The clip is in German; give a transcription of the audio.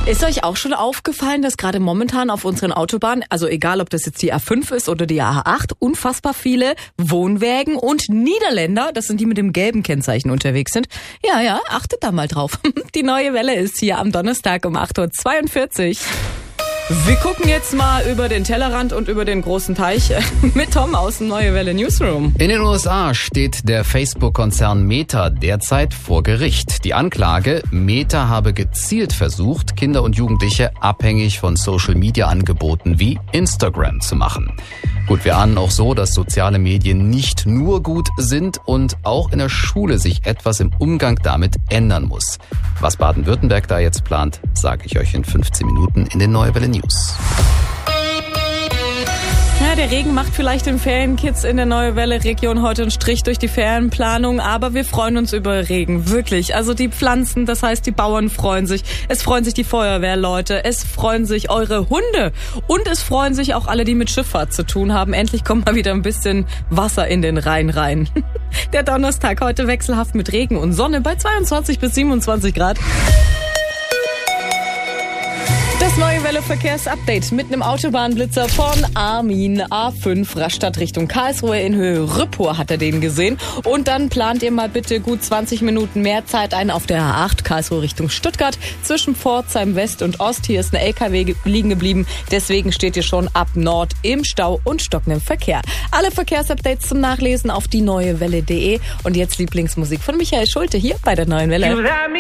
Ist euch auch schon aufgefallen, dass gerade momentan auf unseren Autobahnen, also egal ob das jetzt die A5 ist oder die A8, unfassbar viele Wohnwägen und Niederländer, das sind die mit dem gelben Kennzeichen unterwegs sind. Ja, achtet da mal drauf. Die neue Welle ist hier am Donnerstag um 8.42 Uhr. Wir gucken jetzt mal über den Tellerrand und über den großen Teich mit Tom aus dem Neue Welle Newsroom. In den USA steht der Facebook-Konzern Meta derzeit vor Gericht. Die Anklage, Meta habe gezielt versucht, Kinder und Jugendliche abhängig von Social-Media-Angeboten wie Instagram zu machen. Gut, wir ahnen auch so, dass soziale Medien nicht nur gut sind und auch in der Schule sich etwas im Umgang damit ändern muss. Was Baden-Württemberg da jetzt plant, sage ich euch in 15 Minuten in den Neue Welle News. Ja, der Regen macht vielleicht den Ferienkids in der Neue Welle Region heute einen Strich durch die Ferienplanung, aber wir freuen uns über Regen, wirklich. Also die Pflanzen, das heißt die Bauern freuen sich, es freuen sich die Feuerwehrleute, es freuen sich eure Hunde und es freuen sich auch alle, die mit Schifffahrt zu tun haben. Endlich kommt mal wieder ein bisschen Wasser in den Rhein rein. Der Donnerstag heute wechselhaft mit Regen und Sonne bei 22 bis 27 Grad. Das Neue Welle Verkehrsupdate mit einem Autobahnblitzer von Armin A5 Rastatt Richtung Karlsruhe in Höhe Rüppur hat er den gesehen. Und dann plant ihr mal bitte gut 20 Minuten mehr Zeit ein auf der A8 Karlsruhe Richtung Stuttgart zwischen Pforzheim West und Ost. Hier ist eine LKW liegen geblieben, deswegen steht ihr schon ab Nord im Stau und stockendem Verkehr. Alle Verkehrsupdates zum Nachlesen auf dieneuewelle.de und jetzt Lieblingsmusik von Michael Schulte hier bei der Neuen Welle.